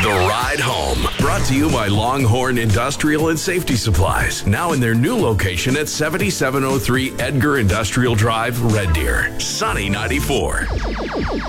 The Ride Home, brought to you by Longhorn Industrial and Safety Supplies. Now in their new location at 7703 Edgar Industrial Drive, Red Deer. Sunny 94.